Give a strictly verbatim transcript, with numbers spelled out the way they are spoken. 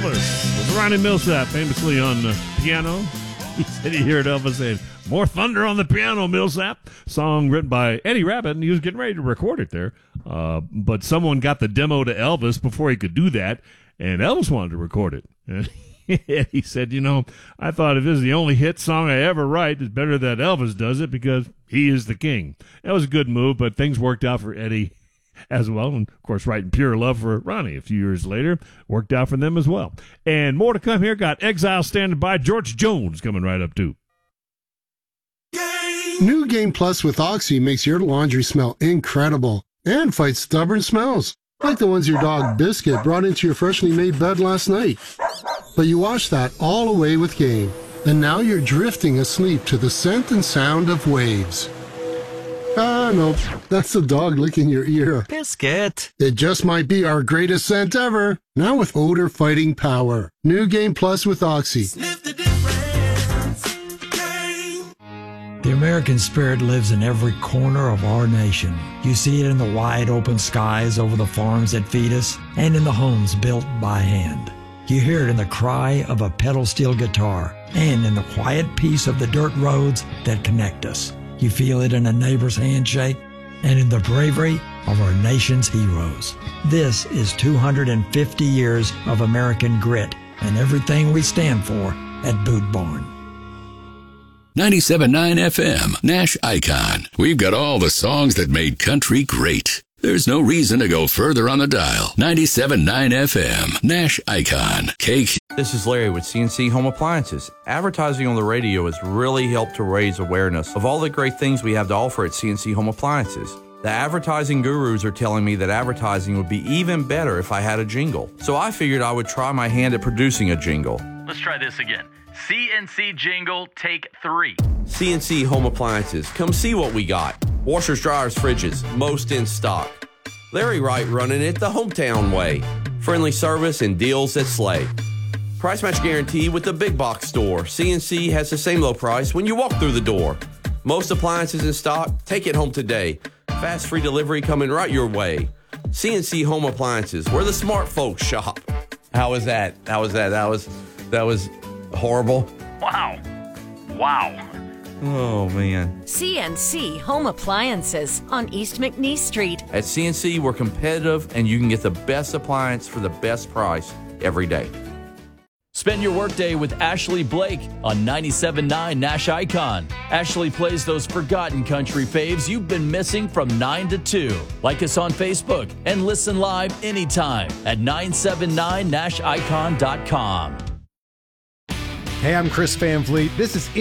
Elvis with Ronnie Millsap, famously on the piano. He said he heard Elvis saying, "More thunder on the piano, Millsap." Song written by Eddie Rabbitt, and he was getting ready to record it there. Uh, but someone got the demo to Elvis before he could do that, and Elvis wanted to record it. And he said, you know, I thought if this is the only hit song I ever write, it's better that Elvis does it because he is the king. That was a good move, but things worked out for Eddie as well. And, of course, writing Pure Love for Ronnie a few years later worked out for them as well. And more to come here. Got Exile standing by. George Jones coming right up, too. New Game Plus with Oxy makes your laundry smell incredible and fights stubborn smells, like the ones your dog Biscuit brought into your freshly made bed last night. But you wash that all away with Game, and now you're drifting asleep to the scent and sound of waves. Ah, no, that's the dog licking your ear. Biscuit. It just might be our greatest scent ever, now with odor-fighting power. New Game Plus with Oxy. Sniff the difference. Game. The American spirit lives in every corner of our nation. You see it in the wide open skies over the farms that feed us and in the homes built by hand. You hear it in the cry of a pedal steel guitar and in the quiet peace of the dirt roads that connect us. You feel it in a neighbor's handshake and in the bravery of our nation's heroes. This is two hundred fifty years of American grit and everything we stand for at Boot Barn. ninety-seven point nine F M, Nash Icon. We've got all the songs that made country great. There's no reason to go further on the dial. ninety-seven point nine F M, Nash Icon. Cake. This is Larry with C N C Home Appliances. Advertising on the radio has really helped to raise awareness of all the great things we have to offer at C N C Home Appliances. The advertising gurus are telling me that advertising would be even better if I had a jingle. So I figured I would try my hand at producing a jingle. Let's try this again. C N C jingle, take three. C N C Home Appliances. Come see what we got. Washers, dryers, fridges, most in stock. Larry Wright running it the hometown way. Friendly service and deals that slay. Price match guarantee with the big box store. C N C has the same low price when you walk through the door. Most appliances in stock. Take it home today. Fast free delivery coming right your way. C N C Home Appliances, where the smart folks shop. How was that? How was that? That was that was horrible. Wow. Wow. Oh, man. C N C Home Appliances on East McNeese Street. At C N C, we're competitive, and you can get the best appliance for the best price every day. Spend your workday with Ashley Blake on ninety-seven point nine Nash Icon. Ashley plays those forgotten country faves you've been missing from nine to two. Like us on Facebook and listen live anytime at nine seven nine nash icon dot com. Hey, I'm Chris Van Vliet. This is